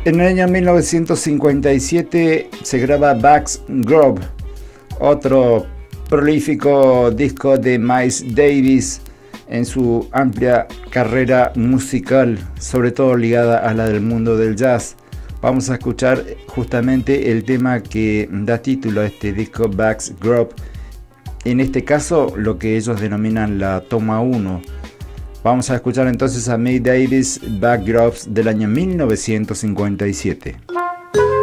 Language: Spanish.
En el año 1957 se graba Backdrop, otro prolífico disco de Miles Davis en su amplia carrera musical, sobre todo ligada a la del mundo del jazz. Vamos a escuchar justamente el tema que da título a este disco, Backdrop. En este caso, lo que ellos denominan la toma 1. Vamos a escuchar entonces a Miles Davis, Backdrops del año 1957.